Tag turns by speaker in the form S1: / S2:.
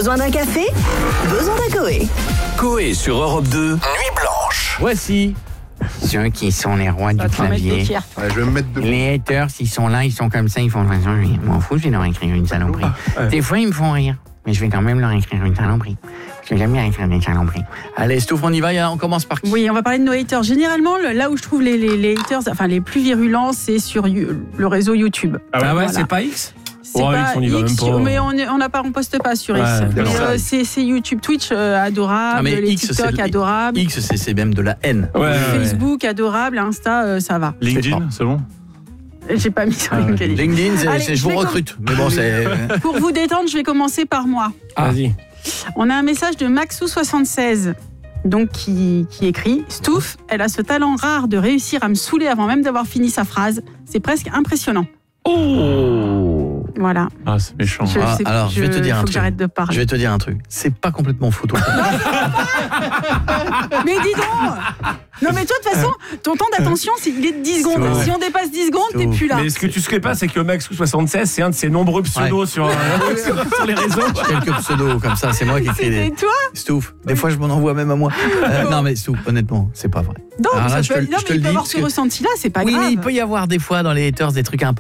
S1: Besoin d'un café? Besoin d'un Coé.
S2: Coé sur Europe 2, Nuit Blanche.
S3: Voici ceux qui sont les rois du clavier.
S4: Ouais, je vais me mettre debout.
S3: Les haters, s'ils sont là, ils sont comme ça, ils font de toute façon, je m'en fous, je vais leur écrire une saloperie. Des fois, ils me font rire, mais je vais quand même leur écrire une saloperie. Parce que j'aime bien écrire des saloperies. Allez, Stouff, on y va, on commence par qui?
S5: Oui, on va parler de nos haters. Généralement, là où je trouve les haters, enfin les plus virulents, c'est sur le réseau YouTube.
S6: Ah ouais,
S5: Voilà.
S6: c'est pas X?
S5: C'est
S6: Ouais,
S5: pas
S6: X, on y va
S5: X,
S6: même pas.
S5: mais on poste pas sur X.
S6: Ouais,
S5: Mais,
S6: d'accord.
S5: c'est YouTube, Twitch adorable,
S3: Ah, mais
S5: les
S3: X,
S5: TikTok
S3: c'est-
S5: adorables,
S3: X, c'est même de la haine.
S6: Ouais,
S5: Facebook adorable, Insta ça va.
S6: LinkedIn, c'est bon?
S5: J'ai pas mis sur
S6: Ah,
S5: LinkedIn.
S3: LinkedIn,
S5: Allez,
S3: je
S5: je
S3: vous
S5: vais
S3: recrute. Mais bon, c'est...
S5: Pour vous détendre, je vais commencer par moi.
S6: Vas-y.
S5: On a un message de Maxou76. Donc qui écrit: Stouff, elle a ce talent rare de réussir à me saouler avant même d'avoir fini sa phrase. C'est presque impressionnant.
S6: Oh!
S5: Voilà.
S6: Ah, c'est méchant.
S5: Je
S3: vais te dire un
S5: faut que
S3: truc.
S5: j'arrête de parler.
S3: Je vais te dire un truc. C'est pas complètement faux, toi.
S5: Mais dis donc. Non mais toi de toute façon, ton temps d'attention il est de 10 secondes.
S3: Ouais.
S5: Si on dépasse 10 secondes, t'es plus là.
S6: Mais ce que tu sais pas, c'est que Maxou76, c'est un de ses nombreux pseudos sur les réseaux.
S3: Quelques pseudos comme ça, c'est moi qui écris
S5: C'était
S3: des...
S5: toi?
S3: Stouff, des fois je m'en envoie même à moi. Non mais Stouff, honnêtement, c'est pas vrai.
S5: Non,
S3: Alors là,
S5: ça
S3: je
S5: peut,
S3: te le-
S5: non
S3: je te
S5: mais
S3: le
S5: il peut
S3: dis,
S5: avoir
S3: parce
S5: ce
S3: que-
S5: ressenti là, c'est pas
S3: Oui,
S5: grave.
S3: il peut y avoir des fois dans les haters des trucs un peu